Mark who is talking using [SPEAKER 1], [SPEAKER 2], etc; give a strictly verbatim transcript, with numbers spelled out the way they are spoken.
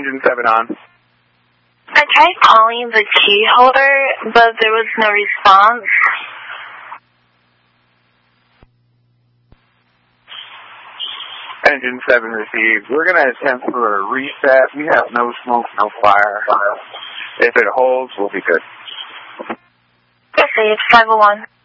[SPEAKER 1] Engine seven on.
[SPEAKER 2] I tried calling the key holder, but there was no response.
[SPEAKER 1] Engine seven received. We're going to attempt for a reset. We have no smoke, no fire. If it holds, we'll be good.
[SPEAKER 2] Received, five oh one.